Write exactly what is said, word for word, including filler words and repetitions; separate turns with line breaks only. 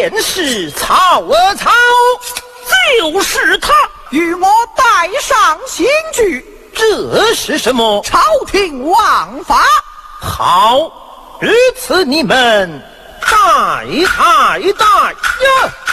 便是曹儿曹，
就是他，
与我带上刑具。
这是什么？
朝廷王法。
好，如此你们带带带呀！